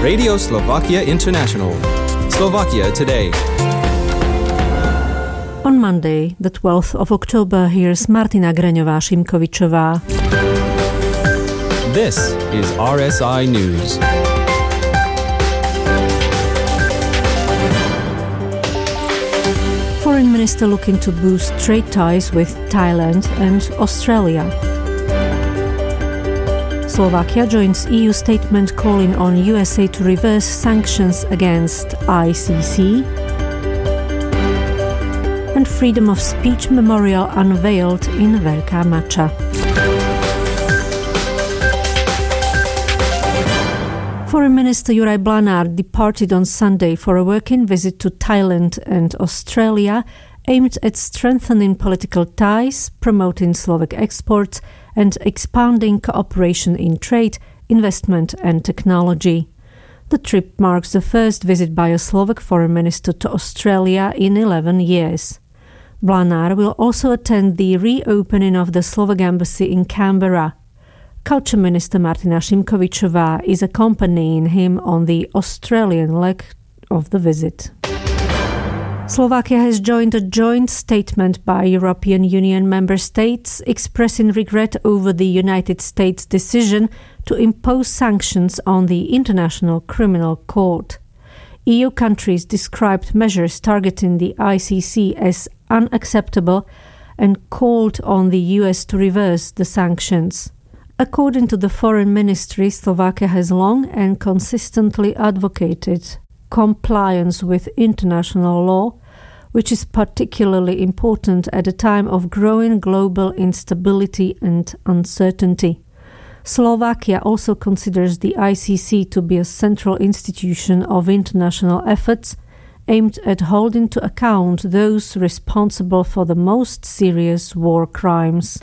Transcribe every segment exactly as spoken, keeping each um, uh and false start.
Radio Slovakia International. Slovakia Today. On Monday, the twelfth of October, here's Martina Greňová-Šimkovičová. This is R S I News. Foreign Minister looking to boost trade ties with Thailand and Australia. Slovakia joins E U statement calling on U S A to reverse sanctions against I C C. And freedom of speech memorial unveiled in Veľká Mača. Foreign Minister Juraj Blanár departed on Sunday for a working visit to Thailand and Australia aimed at strengthening political ties, promoting Slovak exports and expanding cooperation in trade, investment and technology. The trip marks the first visit by a Slovak foreign minister to Australia in eleven years. Blanár will also attend the reopening of the Slovak embassy in Canberra. Culture Minister Martina Šimkovičová is accompanying him on the Australian leg of the visit. Slovakia has joined a joint statement by European Union member states expressing regret over the United States' decision to impose sanctions on the International Criminal Court. E U countries described measures targeting the I C C as unacceptable and called on the U S to reverse the sanctions. According to the Foreign Ministry, Slovakia has long and consistently advocated compliance with international law, which is particularly important at a time of growing global instability and uncertainty. Slovakia also considers the I C C to be a central institution of international efforts aimed at holding to account those responsible for the most serious war crimes.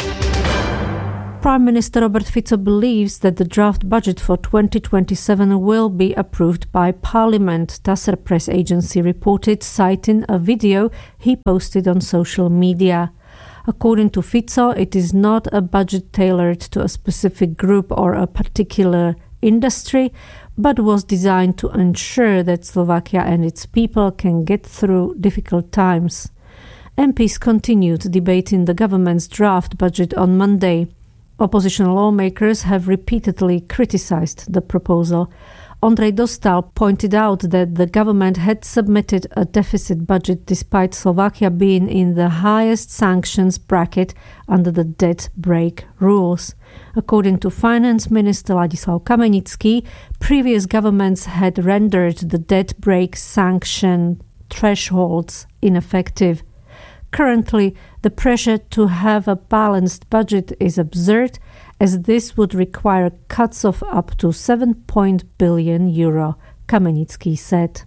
Prime Minister Robert Fico believes that the draft budget for twenty twenty-seven will be approved by Parliament, TASR press agency reported, citing a video he posted on social media. According to Fico, it is not a budget tailored to a specific group or a particular industry, but was designed to ensure that Slovakia and its people can get through difficult times. M Ps continued debating the government's draft budget on Monday. Opposition lawmakers have repeatedly criticized the proposal. Ondrej Dostál pointed out that the government had submitted a deficit budget despite Slovakia being in the highest sanctions bracket under the debt break rules. According to Finance Minister Ladislav Kamenický, previous governments had rendered the debt break sanction thresholds ineffective. Currently, the pressure to have a balanced budget is absurd, as this would require cuts of up to seven billion euro, Kamenický said.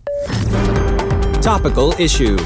Topical issue.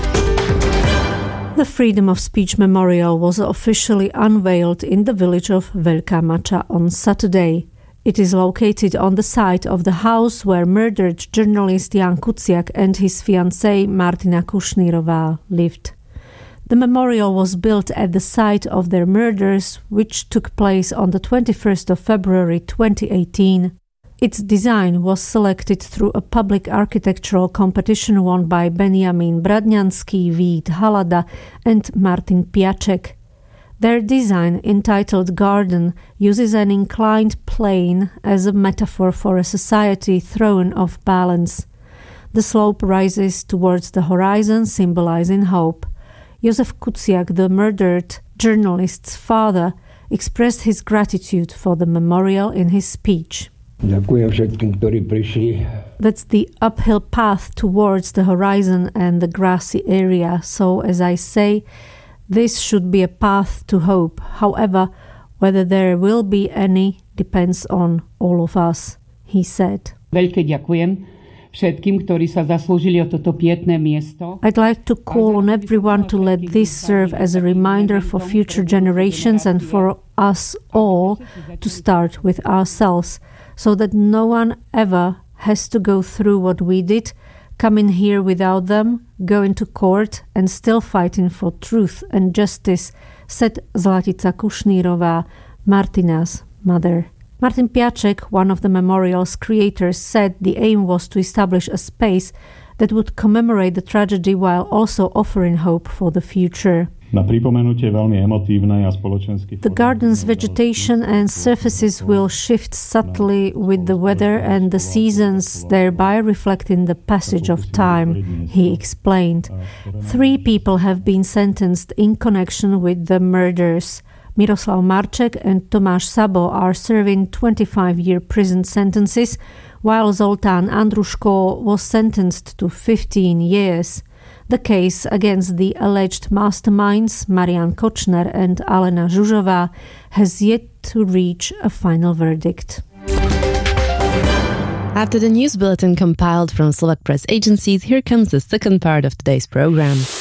The Freedom of Speech Memorial was officially unveiled in the village of Veľká Mača on Saturday. It is located on the site of the house where murdered journalist Jan Kuciak and his fiancée Martina Kušnírová lived. The memorial was built at the site of their murders, which took place on the twenty-first of February twenty eighteen. Its design was selected through a public architectural competition won by Benjamin Bradňanský, Vít Halada and Martin Piaček. Their design, entitled Garden, uses an inclined plane as a metaphor for a society thrown off balance. The slope rises towards the horizon, symbolizing hope. Jozef Kuciak, the murdered journalist's father, expressed his gratitude for the memorial in his speech. Ďakujem všetkým, ktorí prišli. That's the uphill path towards the horizon and the grassy area. So, as I say, this should be a path to hope. However, whether there will be any depends on all of us, he said. Veľké ďakujem všetkým, ktorí sa zaslúžili o toto pietné miesto. I'd like to call on everyone to let this serve as a reminder for future generations and for us all to start with ourselves, so that no one ever has to go through what we did, coming here without them, going to court and still fighting for truth and justice, said Zlatica Kušnírová, Martina's mother. Martin Piaczek, one of the memorial's creators, said the aim was to establish a space that would commemorate the tragedy while also offering hope for the future. The garden's vegetation and surfaces will shift subtly with the weather and the seasons, thereby reflecting the passage of time, he explained. Three people have been sentenced in connection with the murders. Miroslav Marček and Tomáš Sabo are serving twenty-five-year prison sentences, while Zoltán Andruško was sentenced to fifteen years. The case against the alleged masterminds, Marian Kočner and Alena Žužová, has yet to reach a final verdict. After the news bulletin compiled from Slovak press agencies, here comes the second part of today's program.